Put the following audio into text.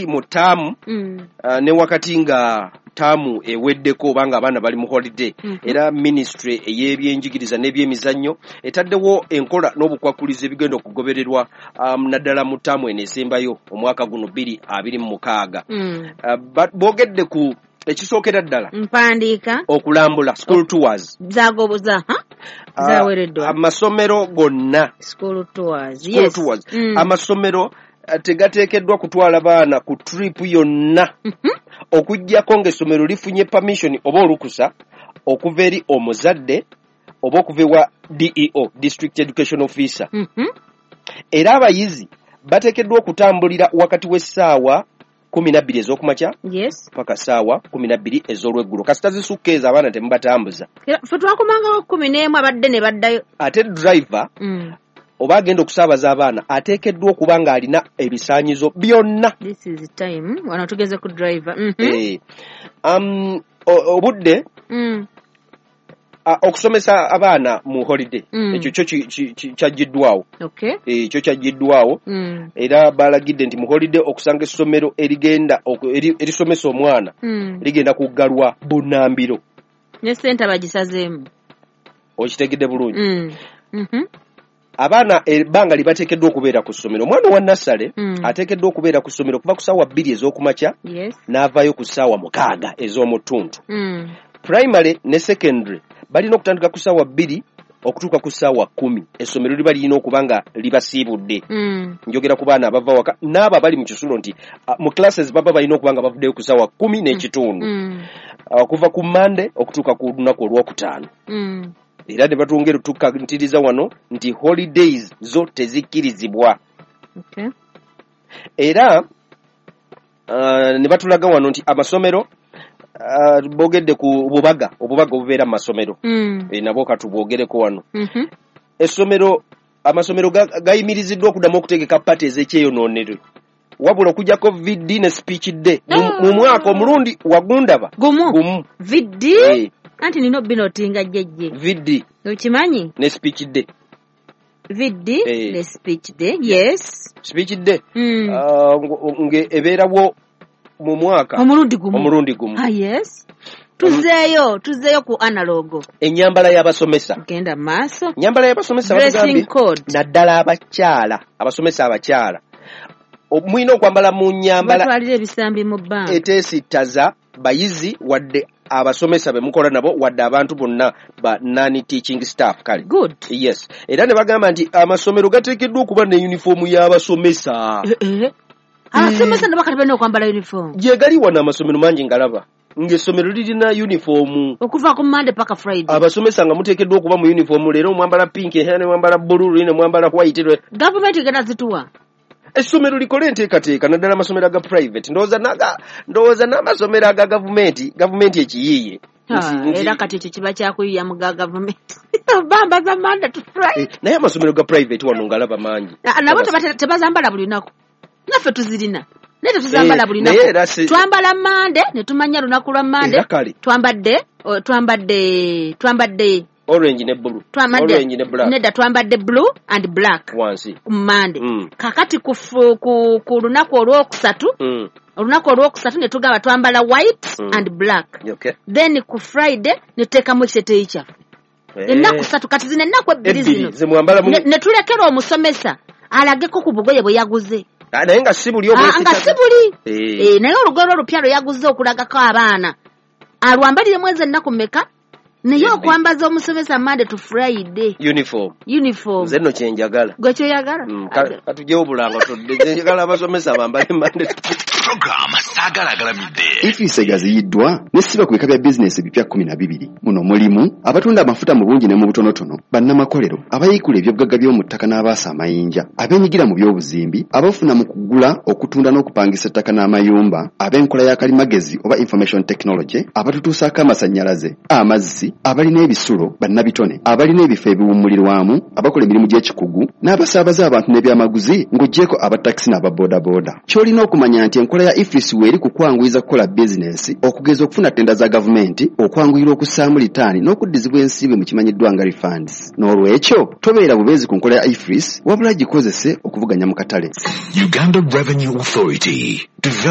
wakati mu taamu ne wakati nga taamu eweddeko obanga abaana bali mu holiday era ministry ey'ebyenjigiriza n'ebyemizannyo etaddewo enkola n'obukwakulizo ebigenda okugobererwa naddala mu taamu eno esembayo omwaka guno 2026 boogedde ku ekisookera ddala mpandiika okulambula school tours zagoboza zawereddwa amasomero gonna school tours amasomero tegateekeddwa kutwala baana ku trip yonna okuggyako ng'essomero lifunye permission oba olukusa okuva eri omuzadde oba okuva ewa DEO district education officer era abayizi bateekeddwa okutambulira wakati w'essaawa 12 ez'okumakya paka ssaawa 12 ez'olweggulo kasita zisukka ezo abaana temubatambuza fe twakomangawo 11 abadde ne baddayo ate driver oba agenda okusaabaza abaana ateekeddwa okuba ng'alina ebisaanyizo byonna. This is the time wano tugeze ku driver. Obudde okusomesa abaana mu holiday ekyo kyo kyaggiddwawo. Ekyo kyaggiddwawo era balagidde nti mu holiday okusanga essomero erigenda erisomesa omwana ligenda kuggalwa Bunambiro. Ne ssente bagisazeemu. Okitegedde bulungi. Abaana ebbanga libateekeddwa okubeera ku ssomero. Omwana wa nasale ateekeddwa okubeera ku ssomero kuva ku ssaawa 2 ez'okumakya n'avaayo ku ssaawa 6 ez'omutuntu. Primary ne secondary balina okutandika ku ssaawa 2 okutuuka ku ssaawa 10 essomero liba lirina okuba nga libasiibudde. Njogera ku baana abava waka n'abo abali mu kisulo nti mu classes baba balina okuba nga bavuddeyo ku ssaawa 10 n'ekitundu kuva ku Monday okutuuka ku lunaku olwokutaano. Era ne batwongera tukantiriza wano nti holidays zo tezikkirizibwa. Era ne batulaga wano nti amasomero boogedde ku obubaga obubeera mu masomero nabo katubwogereko wano. Amasomero gayimiriziddwa okuddamu okutegeka pati ez'ekyeyonoonero wabula okujjako VD ne speech day mu mwaka omulundi wagundaba gumu VD anti nino bino tinga jjejje VD okimanyi ne speech day VD ne speech day speech day nge ebeerawo mu mwaka omulundi gumu tuzeeyo ku analogo. Ennyambala y'abasomesa genda maaso ennyambala y'abasomesa dressing code naddala abasomesa abakyala mwina okwambala mu nnyambala batwalira ebisambi mu bbanga eteesittaza bayizi wadde abasomesa be mukola nabo wadde abantu bonna ba non-teaching staff kale. Good. Yes. Era ne bagamba nti amasomero gateekeddwa okuba ne uniform y'abasomesa. Abasomesa nabo kati balina okwambala uniform. Gye gali wano amasomero mangi ngalaba. Ng'essomero lirina uniform. Okuva ku Monday paka Friday. Abasomesa nga muteekeddwa okuba mu uniform leero mwambala pink ne mwambala blue ne mwambala white. Government gana zituwa. Essomero likole enteekateeka naddala amasomero aga private ndowooza n'amasomero aga gavumenti ekiyiiye era kati ekyo kiba kyakuyiya mu ga gavumenti bambaza Monday to Friday naye amasomero ga private wano ngalaba mangi nabo tebazambala buli lunaku naffe tuzirina naye tetuzambala buli lunaku twambala Monday ne tumanya lunaku lwa Monday twambadde orange ne blue orange ne black nedda twambadde blue and black wansi ku Monday kakati ku lunaku olwokusatu ne tugamba twambala white and black then ku Friday ne tuteekamu ekiteeteeyi kyaffe ennaku 3 kati zino ennaku 2 zino ne tulekera omusomesa alageko ku bugoye bwe yaguze naye nga si buli naye olugoye olupya lwe yaguze okulagako abaana alwambalire mwezi ennaku mmeka naye okwambaza omusomesa Monday to Friday uniform nze nno kyenjagala gwe kyoyagala katugyewo bulanga njagala abasomesa bambale Monday program sagalagalamidde Ifise gaziyiddwa nesiba ku bika bya bizinesi bipya 12 muno mulimu abatunda amafuta mu bungi ne mu butonotono bannamakolero abayikula ebyobugagga by'omu ttaka n'abaasa amayinja abenyigira mu by'obuzimbi abafuna mu kugula okutunda n'okupangisa ettaka n'amayumba ab'enkola ya kalimagezi oba information technology abatutuusaako amasannyalaze amazzi abalina ebisulo bannabitone abalina ebifo ebiwummulirwamu abakola emirimu gy'ekikugu n'abasaabaza abantu n'ebyamaguzi ng'oggyeko abatakisi n'ababoodabooda ky'olina okumanya nti enkola ya Ifisi weeri kukwanguyiza kukola bizinesi okugeza okufuna tenda za gavumenti okwanguyira okussaamu litaani n'okuddizibwa ensimbi mu kimanyiddwa nga refunds n'olwekyo tobeera bubeezi ku nkola ya Ifisi wabula gikozese okuvuganya mu katale. Uganda Revenue Authority